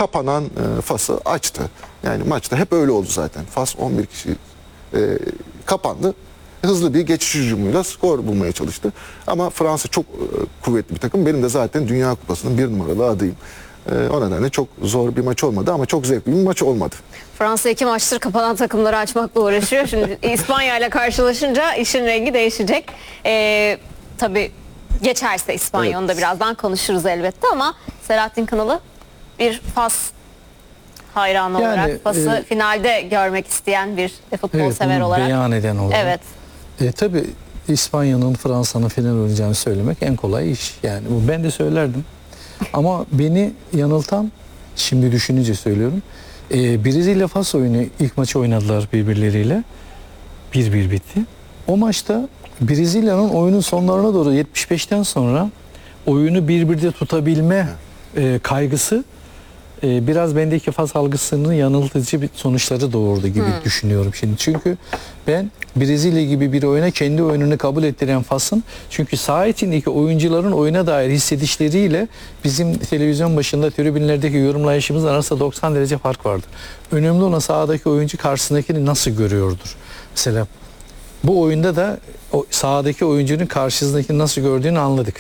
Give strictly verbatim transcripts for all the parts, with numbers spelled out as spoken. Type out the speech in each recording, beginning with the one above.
kapanan e, Fas'ı açtı. Yani maçta hep öyle oldu zaten. Fas on bir kişi e, kapandı. Hızlı bir geçiş hücumuyla skor bulmaya çalıştı. Ama Fransa çok e, kuvvetli bir takım. Benim de zaten Dünya Kupası'nın bir numaralı adayım. E, o nedenle çok zor bir maç olmadı ama çok zevkli bir maç olmadı. Fransa iki maçtır kapanan takımları açmakla uğraşıyor. Şimdi İspanya ile karşılaşınca işin rengi değişecek. Ee, tabii geçerse İspanya, Evet. onu da birazdan konuşuruz elbette ama Selahattin Kınalı bir Fas hayranı Yani, olarak Fas'ı e, finalde görmek isteyen bir futbol Evet, sever bunu olarak. beyan eden olarak. Evet. E, tabii İspanya'nın Fransa'nın final oynayacağını söylemek en kolay iş. Yani bu ben de söylerdim. Ama beni yanıltan, şimdi düşününce söylüyorum. E, Brezilya Fas oyunu ilk maçı oynadılar birbirleriyle. bir bir bitti. O maçta Brezilya'nın oyunun sonlarına doğru yetmiş beşten sonra oyunu bir birde tutabilme e, kaygısı e, biraz bendeki Fas algısının yanıltıcı bir sonuçları doğurdu gibi Hmm. düşünüyorum şimdi. Çünkü ben Brezilya gibi bir oyuna kendi oyununu kabul ettiren Fas'ın, çünkü saha içindeki oyuncuların oyuna dair hissedişleriyle bizim televizyon başında tribünlerdeki yorumlayışımız arasında doksan derece fark vardır. Önemli olan sahadaki oyuncu karşısındakini nasıl görüyordur. Mesela bu oyunda da o sahadaki oyuncunun karşısındakini nasıl gördüğünü anladık.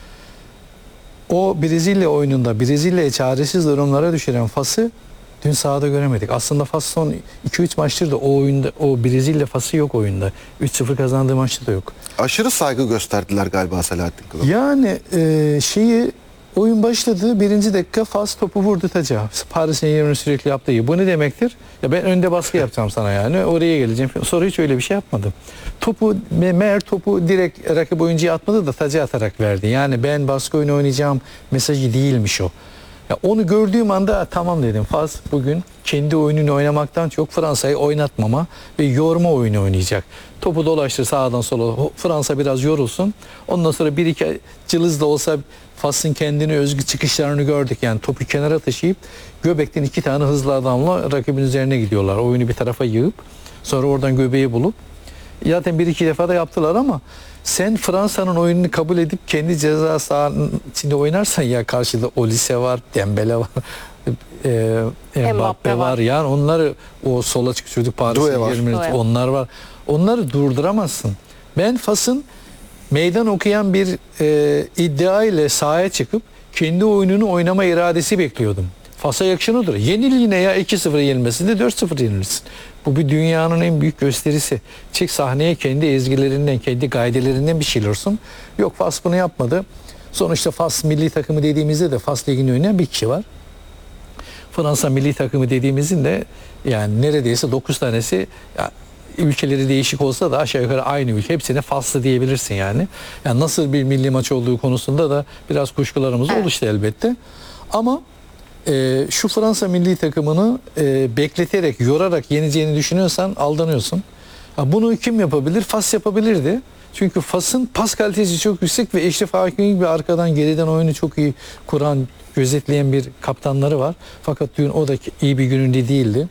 O Brezilya oyununda Brezilya'yı çaresiz durumlara düşüren Fas'ı dün sahada göremedik. Aslında Fas son iki üç maçtır da o oyunda, o Brezilya Fas'ı yok oyunda. üç sıfır kazandığı maçta da yok. Aşırı saygı gösterdiler galiba Selahattin Kılıç. Yani e, şeyi oyun başladı, birinci dakika Fas topu vurdu taca. Paris Saint-Germain'in sürekli yaptığı gibi. Bu ne demektir? Ya ben önde baskı yapacağım sana yani. Oraya geleceğim. Sonra hiç öyle bir şey yapmadım. Topu, meğer topu direkt rakip oyuncuya atmadı da taca atarak verdi. Yani ben baskı oyunu oynayacağım mesajı değilmiş o. Ya onu gördüğüm anda tamam dedim. Fas bugün kendi oyununu oynamaktan çok Fransa'yı oynatmama ve yorma oyunu oynayacak. Topu dolaştır sağdan sola. Fransa biraz yorulsun. Ondan sonra bir iki cılız da olsa Fas'ın kendine özgü çıkışlarını gördük. Yani topu kenara taşıyıp göbekten iki tane hızlı adamla rakibin üzerine gidiyorlar. Oyunu bir tarafa yığıp sonra oradan göbeği bulup zaten bir iki defa da yaptılar ama sen Fransa'nın oyununu kabul edip kendi ceza sahanın içinde oynarsan ya karşıda Olise var, Dembele var, e, Mbappe var. Yani onları o sola çıkıyor Paris Saint-Germain, onlar var. Onları durduramazsın. Ben Fas'ın meydan okuyan bir e, iddia ile sahaya çıkıp kendi oyununu oynama iradesi bekliyordum. Fas'a yakışan odur. Yenil yine ya iki sıfır yenilmesin de dört sıfır yenilirsin. Bu bir dünyanın en büyük gösterisi. Çık sahneye kendi ezgilerinden, kendi gaydelerinden bir şeyler olsun. Yok Fas bunu yapmadı. Sonuçta Fas milli takımı dediğimizde de Fas ligini oynayan bir kişi var. Fransa milli takımı dediğimizin de yani neredeyse dokuz tanesi ya, ülkeleri değişik olsa da aşağı yukarı aynı ülke. Hepsine Faslı diyebilirsin yani. Yani nasıl bir milli maç olduğu konusunda da biraz kuşkularımız evet. oluştu elbette. Ama e, şu Fransa milli takımını e, bekleterek, yorarak yeneceğini düşünüyorsan aldanıyorsun. Ya bunu kim yapabilir? Fas yapabilirdi. Çünkü Fas'ın pas kalitesi çok yüksek ve Eşref Hakimi gibi arkadan geriden oyunu çok iyi kuran, gözetleyen bir kaptanları var. Fakat dün o da iyi bir gününde değildi.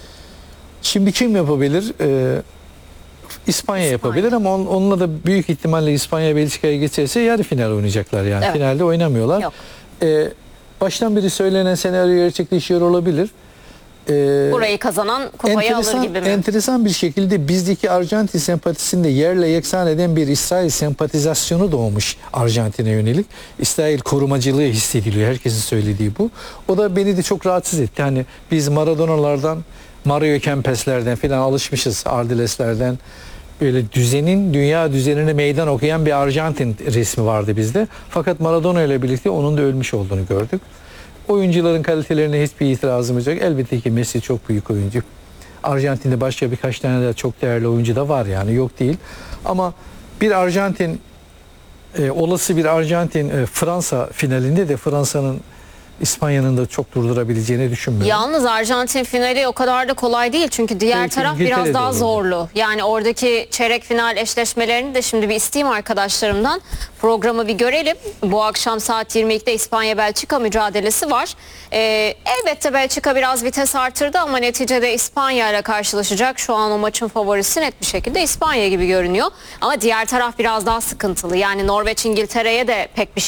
Şimdi kim yapabilir? Ee, İspanya, İspanya yapabilir ama on, onunla da büyük ihtimalle İspanya Belçika'ya geçerse yarı final oynayacaklar yani. Evet. Finalde oynamıyorlar. Yok. Ee, baştan beri söylenen senaryo gerçekleşiyor olabilir. Ee, Burayı kazanan kupayı alır gibi mi? Enteresan bir şekilde bizdeki Arjantin sempatisinde yerle yeksan eden bir İsrail sempatizasyonu doğmuş Arjantin'e yönelik. İsrail korumacılığı hissediliyor. Herkesin söylediği bu. O da beni de çok rahatsız etti. Hani biz Maradona'lardan, Mario Kempes'lerden filan alışmışız, Ardiles'lerden. Böyle düzenin, dünya düzenine meydan okuyan bir Arjantin resmi vardı bizde. Fakat Maradona ile birlikte onun da ölmüş olduğunu gördük. Oyuncuların kalitelerine hiçbir itirazımız yok. Elbette ki Messi çok büyük oyuncu. Arjantin'de başka birkaç tane de çok değerli oyuncu da var yani, yok değil. Ama bir Arjantin, e, olası bir Arjantin e, Fransa finalinde de Fransa'nın İspanya'nın da çok durdurabileceğini düşünmüyorum. Yalnız Arjantin finali o kadar da kolay değil. Çünkü diğer Belki taraf İngiltere'de biraz daha olurdu. zorlu. Yani oradaki çeyrek final eşleşmelerini de şimdi bir isteyeyim arkadaşlarımdan. Programı bir görelim. Bu akşam saat yirmi ikide İspanya-Belçika mücadelesi var. Ee, elbette Belçika biraz vites artırdı ama neticede İspanya ile karşılaşacak. Şu an o maçın favorisi net bir şekilde İspanya gibi görünüyor. Ama diğer taraf biraz daha sıkıntılı. Yani Norveç İngiltere'ye de pek bir şey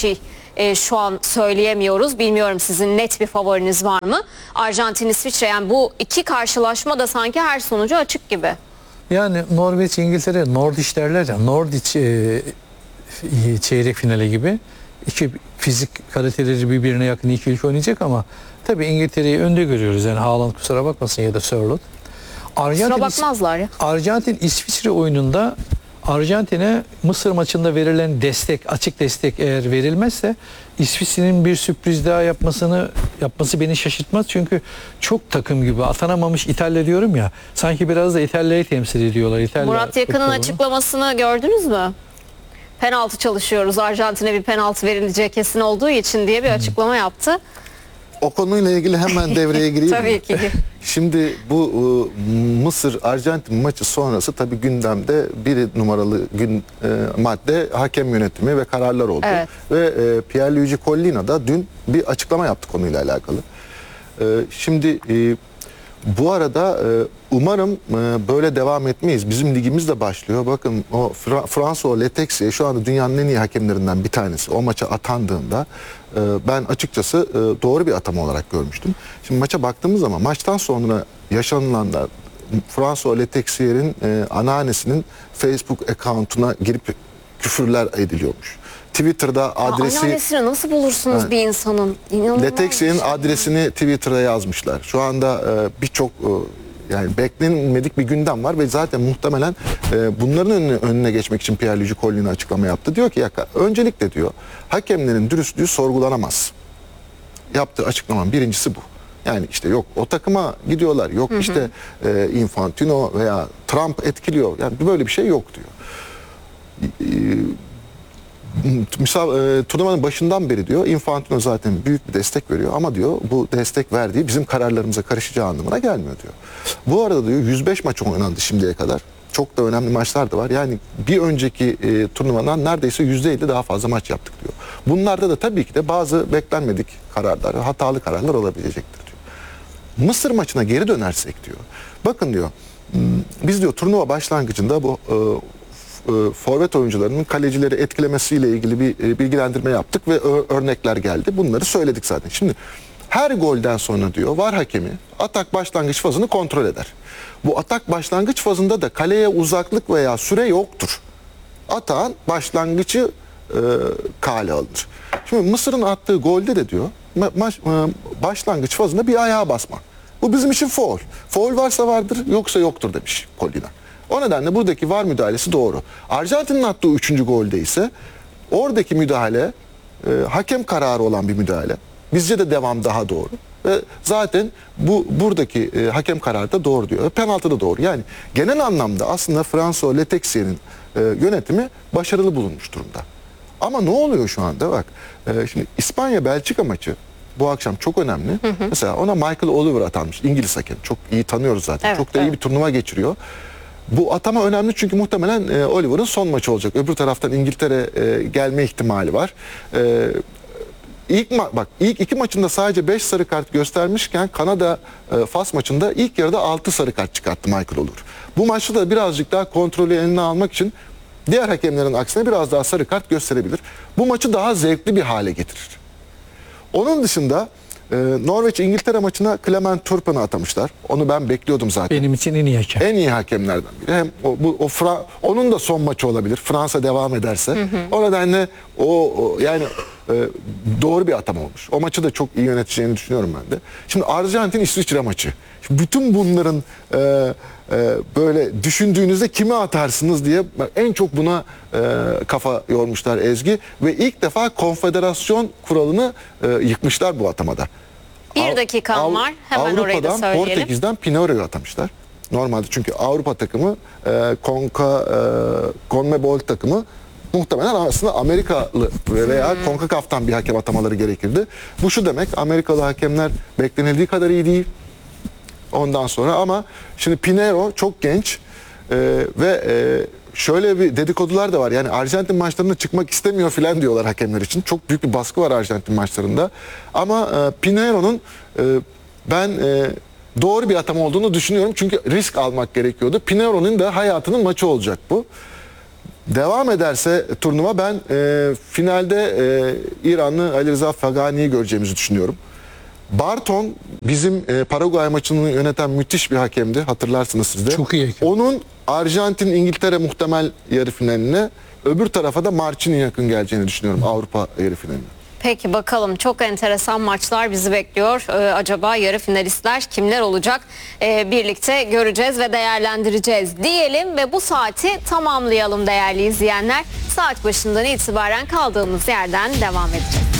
e, şu an söyleyemiyoruz. Bilmiyorum sizin net bir favoriniz var mı? Arjantin, İsviçre, yani bu iki karşılaşma da sanki her sonucu açık gibi. Yani Norveç, İngiltere, Nordiç derler ya, Nordiç e, çeyrek finale gibi. İki fizik kaliteleri birbirine yakın iki ülke oynayacak ama tabii İngiltere'yi önde görüyoruz. Yani Haaland kusura bakmasın ya da Sörloth. Arjantin, Kusura bakmazlar ya. Arjantin İsviçre oyununda Arjantin'e Mısır maçında verilen destek, açık destek eğer verilmezse İsviçre'nin bir sürpriz daha yapmasını yapması beni şaşırtmaz. Çünkü çok takım gibi atanamamış İtalya diyorum ya. Sanki biraz da İtalya'yı temsil ediyorlar. İtalya Murat Yakın'ın futbolunu. açıklamasını gördünüz mü? Penaltı çalışıyoruz, Arjantin'e bir penaltı verileceği kesin olduğu için diye bir açıklama yaptı. O konuyla ilgili hemen devreye gireyim. Tabii mi? ki. Şimdi bu e, Mısır-Arjantin maçı sonrası tabii gündemde bir numaralı gün e, madde hakem yönetimi ve kararlar oldu. Evet. Ve e, Pierluigi Collina da dün bir açıklama yaptı konuyla alakalı. E, şimdi e, bu arada e, umarım e, böyle devam etmeyiz. Bizim ligimiz de başlıyor. Bakın o Fra- François Letexier şu anda dünyanın en iyi hakemlerinden bir tanesi. O maça atandığında e, ben açıkçası e, doğru bir atama olarak görmüştüm. Şimdi maça baktığımız zaman maçtan sonra yaşanılanlar François Letexier'in e, anneannesinin Facebook account'una girip küfürler ediliyormuş. Twitter'da adresi... Anneannesini nasıl bulursunuz Evet. bir insanın? İnanılmaz. Letexier'in bir şey. adresini Twitter'a yazmışlar. Şu anda e, birçok e, yani beklenmedik bir gündem var ve zaten muhtemelen e, bunların önüne, önüne geçmek için Pierluigi Collina açıklama yaptı. Diyor ki ya, öncelikle diyor hakemlerin dürüstlüğü sorgulanamaz. Yaptığı açıklamanın birincisi bu. Yani işte yok o takıma gidiyorlar, yok işte e, Infantino veya Trump etkiliyor. Yani böyle bir şey yok diyor. E, Misal, e, turnuvanın başından beri diyor Infantino zaten büyük bir destek veriyor ama diyor bu destek verdiği bizim kararlarımıza karışacağı anlamına gelmiyor diyor. Bu arada diyor yüz beş maç oynandı şimdiye kadar. Çok da önemli maçlar da var. Yani bir önceki e, turnuvadan neredeyse yüzde elli daha fazla maç yaptık diyor. Bunlarda da tabii ki de bazı beklenmedik kararlar, hatalı kararlar olabilecektir diyor. Mısır maçına geri dönersek diyor. Bakın diyor biz diyor turnuva başlangıcında bu e, e, forvet oyuncularının kalecileri etkilemesiyle ilgili bir e, bilgilendirme yaptık ve ö- örnekler geldi. Bunları söyledik zaten. Şimdi her golden sonra diyor VAR hakemi atak başlangıç fazını kontrol eder. Bu atak başlangıç fazında da kaleye uzaklık veya süre yoktur. Atağın başlangıcı e, kale alınır. Şimdi Mısır'ın attığı golde de diyor ma- ma- e, başlangıç fazında bir ayağa basma. Bu bizim için faul. Faul varsa vardır yoksa yoktur demiş Collina. O nedenle buradaki VAR müdahalesi doğru. Arjantin'in attığı üçüncü golde ise oradaki müdahale e, hakem kararı olan bir müdahale. Bizce de devam daha doğru. Ve zaten bu buradaki e, hakem kararı da doğru diyor. Penaltı da doğru. Yani genel anlamda aslında François Letexier'in e, yönetimi başarılı bulunmuş durumda. Ama ne oluyor şu anda? Bak e, şimdi İspanya-Belçika maçı bu akşam çok önemli. Hı hı. Mesela ona Michael Oliver atanmış. İngiliz hakem. Çok iyi tanıyoruz zaten. Evet, çok da iyi evet. bir turnuva geçiriyor. Bu atama önemli çünkü muhtemelen e, Oliver'ın son maçı olacak. Öbür taraftan İngiltere e, gelme ihtimali var. E, ilk ma- bak ilk iki maçında sadece beş sarı kart göstermişken Kanada e, Fas maçında ilk yarıda altı sarı kart çıkarttı Michael Oliver. Bu maçta da birazcık daha kontrolü eline almak için diğer hakemlerin aksine biraz daha sarı kart gösterebilir. Bu maçı daha zevkli bir hale getirir. Onun dışında e, Norveç-İngiltere maçına Clement Turpin'i atamışlar. Onu ben bekliyordum zaten. Benim için en iyi hakem. En iyi hakemlerden biri. Hem o, bu, o Fra- onun da son maçı olabilir. Fransa devam ederse. Hı hı. O nedenle o, o yani e, doğru bir atam olmuş. O maçı da çok iyi yöneteceğini düşünüyorum ben de. Şimdi Arjantin-İsviçre maçı. Şimdi bütün bunların e, e, böyle düşündüğünüzde kimi atarsınız diye bak, en çok buna e, kafa yormuşlar Ezgi. Ve ilk defa konfederasyon kuralını e, yıkmışlar bu atamada. Bir Av- dakikam Av- var. Hemen orayı da Avrupa'dan söyleyelim. Portekiz'den Pineiro'yu atamışlar. Normalde çünkü Avrupa takımı e, Konka e, CONMEBOL takımı muhtemelen aslında Amerikalı veya Hmm. CONCACAF'tan bir hakem atamaları gerekirdi. Bu şu demek Amerikalı hakemler beklenildiği kadar iyi değil. Ondan sonra ama şimdi Pineiro çok genç e, ve e, şöyle bir dedikodular da var. Yani Arjantin maçlarına çıkmak istemiyor filan diyorlar hakemler için. Çok büyük bir baskı var Arjantin maçlarında. Ama e, Pineiro'nun e, ben e, doğru bir atama olduğunu düşünüyorum. Çünkü risk almak gerekiyordu. Pineiro'nun da hayatının maçı olacak bu. Devam ederse turnuva ben e, finalde e, İranlı Ali Rıza Fagani'yi göreceğimizi düşünüyorum. Barton bizim e, Paraguay maçını yöneten müthiş bir hakemdi. Hatırlarsınız siz de. Çok iyi hakem. Onun Arjantin-İngiltere muhtemel yarı finaline, öbür tarafa da Marçin'in yakın geleceğini düşünüyorum Avrupa yarı finaline. Peki bakalım, çok enteresan maçlar bizi bekliyor. Ee, acaba yarı finalistler kimler olacak? Ee, birlikte göreceğiz ve değerlendireceğiz diyelim ve bu saati tamamlayalım değerli izleyenler. Saat başından itibaren kaldığımız yerden devam edeceğiz.